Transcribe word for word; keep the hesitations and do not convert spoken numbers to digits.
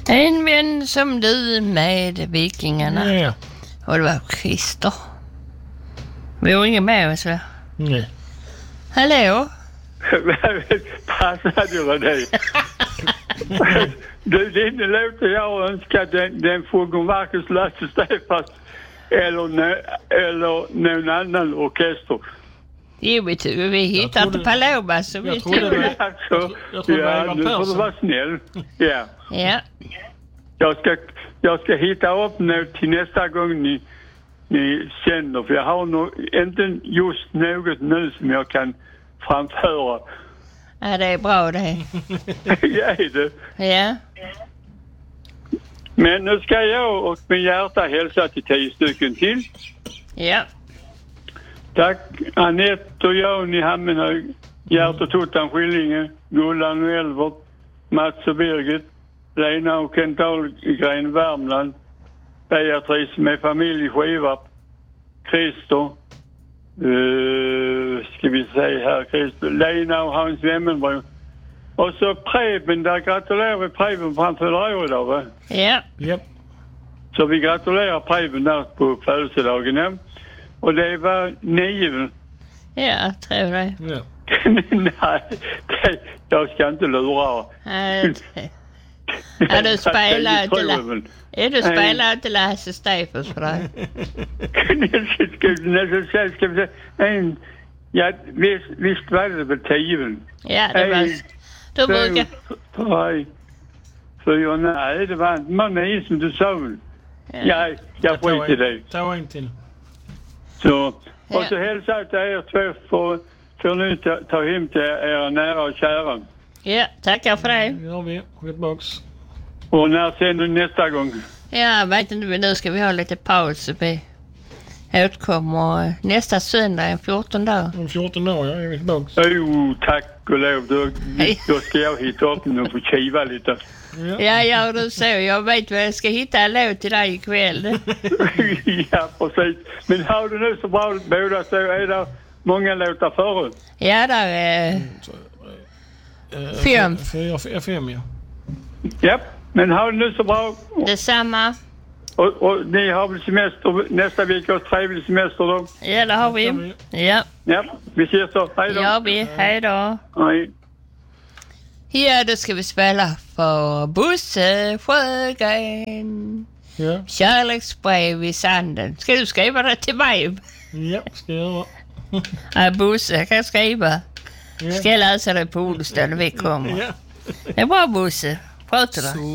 En vän som du med vikingarna. Ja. Och det var Christer. Vi har ingen med oss, va? Nej. Hallå? Passar du med dig? Du, din låter jag önska den, den får gå varken Lasse Stefans eller, ne, eller någon annan orkester. Jo, vi, vi, vi hittar inte Paloma, så vi trodde tog det. det. Alltså, jag tror ja, det var nu får du Persson. vara snäll. Ja. Ja. Jag ska, jag ska hitta upp nu till nästa gång ni, ni känner. För jag har nog inte just något nu som jag kan framföra. Ja, det är bra det. Ja, är det. Ja. Men nu ska jag och min hjärta hälsa till tio stycken till. Ja. Tack Anette och Jan i Hammenhög, Gert och Tuttan Skillinge, Gullan och Elvert, Mats och Birgit, Lena och Kent Ahlgren Värmland, Beatrice med familj Skivarp, Christer, uh, ska vi säga här, Christer, Lena och Hans Wemmenbro. Och så Preben, där gratulerar vi Preben för han fyller år idag, va? Ja. Japp. Så vi gratulerar Preben där på födelsedagen. Ja. Och det var nio. Ja, tror det. Ja. Nej, det, jag ska inte lura. Ja, ja, du spelar inte la- ja, du spelar inte Lasse Stefans för dig. Ska vi säga en... Ja, visst, visst var det väl tio. Ja, det var... Du brukar... Tre, fyra, nej, det var inte man nio som du sa. Ja, jag skiter i det. Ta en till. Så, och Ja. så hälsa till er två för, för nu ta, ta hem till era nära och kära. Ja, tackar för det. Det gör vi. Skitbox. Och när sen du nästa gång? Ja, vet inte, men nu ska vi ha lite paus. Vi återkommer nästa söndag, en fjorton dagar. Om fjorton år, ja, jag är tillbaka. Jo, tack och lov. Då, då ska jag hitta upp och få kiva lite. Ja. Ja, ja, du så. Jag vet vad jag ska hitta en låt till dig ikväll. Ja, precis. Men har du nu så bra båda så är det många låtar förut. Ja, där är Eh, fem. Fyra, fyra, fem, ja. Ja, men har du nu så bra. Detsamma. Och, och ni har väl semester nästa vecka och trevlig semester då? Ja, det har vi. Ja, Ja, vi ses då. Hej då. ja vi. Hej då. Hej. Ja, då ska vi spela för Bosse Sjögren. Ja. Kärleksbrev i sanden. Ska du skriva det till mig? Ja, ska jag göra. Ja, Bosse kan skriva. Ja. Ska jag läsa det på onsdag när vi kommer. Ja. Det är bra, Bosse. Sköter du? Så